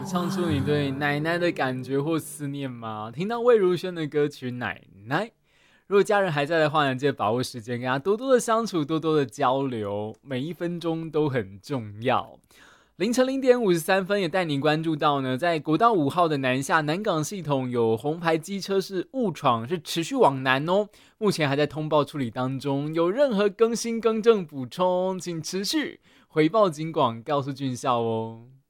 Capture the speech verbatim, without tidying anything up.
唱出你对奶奶的感觉或思念吗？听到魏如萱的歌曲《奶奶》，如果家人还在的话呢，记得把握时间跟他多多的相处，多多的交流，每一分钟都很重要。凌晨零点五十三分，也带您关注到呢，在国道五号的南下南港系统有红牌机车是误闯，是持续往南哦，目前还在通报处理当中，有任何更新更正补充，请持续回报警广告诉军校哦。